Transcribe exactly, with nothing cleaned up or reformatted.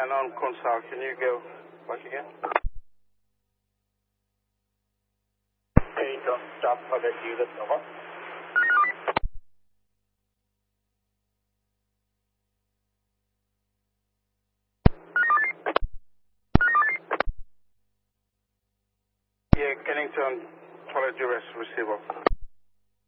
nine on console, can you go back again? Hey, don't stop for the unit, over. Yeah, Kennington, follow duress receiver.